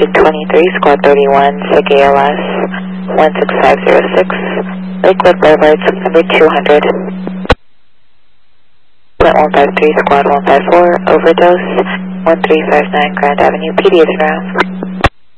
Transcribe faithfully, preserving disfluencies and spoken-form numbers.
District twenty-three, Squad thirty-one, S I G A L S, one six five zero six, Lakewood Boulevard, suite number two hundred. one five three, Squad one five four, overdose, one three five nine Grand Avenue, P D is around.